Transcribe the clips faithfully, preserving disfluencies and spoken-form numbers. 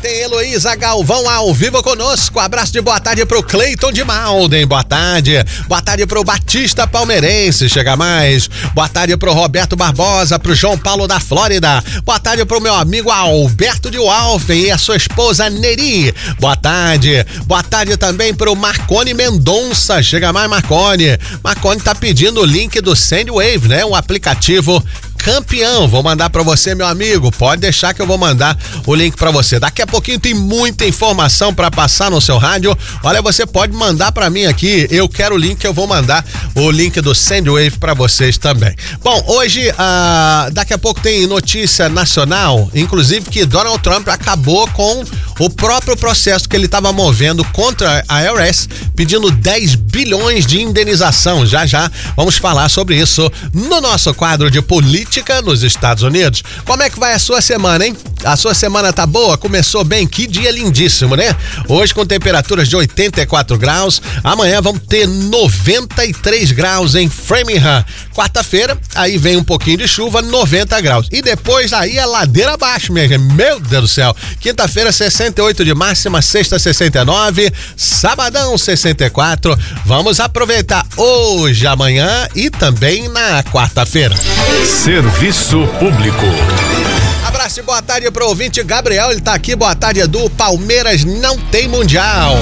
tem Heloísa Galvão ao vivo conosco. Abraço de boa tarde pro Cleiton de Malden. Boa tarde. Boa tarde pro Batista Palmeirense. Chega mais. Boa tarde pro Roberto Barbosa, pro João Paulo da Flórida. Boa tarde pro meu amigo Alberto de Walfen e a sua esposa Neri. Boa tarde. Boa tarde também pro Marconi Mendonça. Chega mais, Marconi. Marconi tá pedindo o link do Sendwave, né? Um aplicativo campeão. Vou mandar pra você, meu amigo. Pode deixar que eu vou mandar o link pra você. Daqui a pouquinho tem muita informação pra passar no seu rádio. Olha, você pode mandar pra mim aqui. Eu quero o link, eu vou mandar o link do Sendwave pra vocês também. Bom, hoje, ah, daqui a pouco tem notícia nacional, inclusive que Donald Trump acabou com o próprio processo que ele estava movendo contra a I R S, pedindo dez bilhões de indenização. Já já vamos falar sobre isso no nosso quadro de política nos Estados Unidos. Como é que vai a sua semana, hein? A sua semana tá boa? Começou bem? Que dia lindíssimo, né? Hoje com temperaturas de oitenta e quatro graus. Amanhã vamos ter noventa e três graus em Framingham. Quarta-feira, aí vem um pouquinho de chuva, noventa graus. E depois aí a ladeira abaixo, minha gente. Meu Deus do céu. Quinta-feira, sessenta e oito de máxima. Sexta, sessenta e nove. Sabadão, sessenta e quatro. Vamos aproveitar hoje, amanhã e também na quarta-feira. Serviço Público. Abraço e boa tarde pro ouvinte Gabriel, ele tá aqui. Boa tarde, Edu. Palmeiras não tem mundial.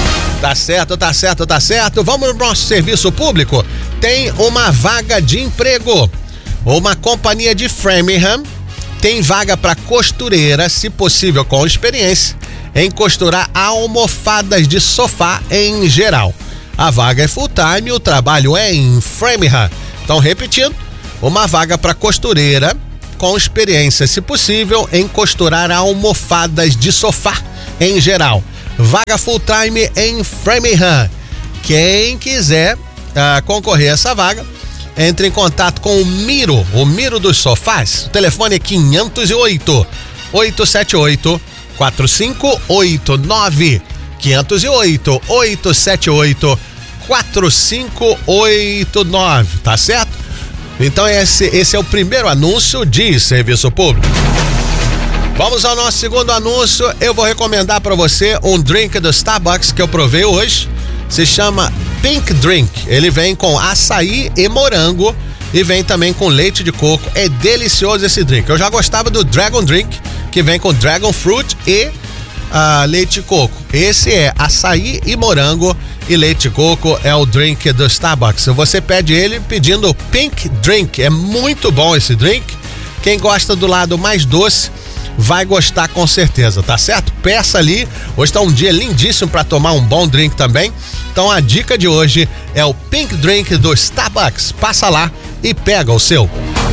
Tá certo, tá certo, tá certo. Vamos no nosso serviço público. Tem uma vaga de emprego. Uma companhia de Framingham tem vaga para costureira, se possível com experiência, em costurar almofadas de sofá em geral. A vaga é full time, o trabalho é em Framingham. Então, repetindo, uma vaga para costureira com experiência, se possível, em costurar almofadas de sofá em geral. Vaga full time em Framingham. Quem quiser uh, concorrer a essa vaga, entre em contato com o Miro, o Miro dos Sofás. O telefone é quinhentos e oito, oitocentos e setenta e oito, quatro cinco oito nove. quinhentos e oito, oitocentos e setenta e oito, quatro cinco oito nove. Tá certo? Então esse, esse é o primeiro anúncio de serviço público. Vamos ao nosso segundo anúncio. Eu vou recomendar para você um drink do Starbucks que eu provei hoje. Se chama Pink Drink. Ele vem com açaí e morango e vem também com leite de coco. É delicioso esse drink. Eu já gostava do Dragon Drink, que vem com Dragon Fruit e uh, leite de coco. Esse é açaí e morango e leite de coco, é o drink do Starbucks. Você pede ele pedindo Pink Drink. É muito bom esse drink. Quem gosta do lado mais doce vai gostar com certeza, tá certo? Peça ali. Hoje tá um dia lindíssimo para tomar um bom drink também. Então a dica de hoje é o Pink Drink do Starbucks. Passa lá e pega o seu.